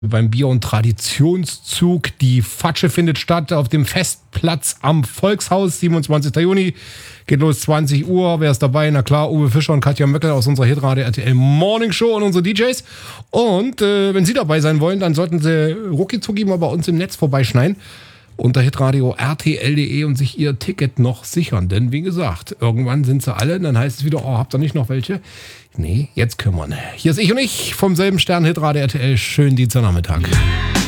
beim Bier- und Traditionszug. Die Fatsche findet statt auf dem Festplatz am Volkshaus, 27. Juni. Geht los 20 Uhr. Wer ist dabei? Na klar, Uwe Fischer und Katja Möckel aus unserer Hitradio RTL Morning Show und unsere DJs. Und wenn Sie dabei sein wollen, dann sollten Sie rucki mal bei uns im Netz vorbeischneiden unter hitradio rtl.de und sich Ihr Ticket noch sichern. Denn wie gesagt, irgendwann sind sie alle. Dann heißt es wieder, oh, habt ihr nicht noch welche? Nee, jetzt kümmern. Hier ist ich und ich vom selben Stern Hitradio RTL. Schönen Dienstagnachmittag.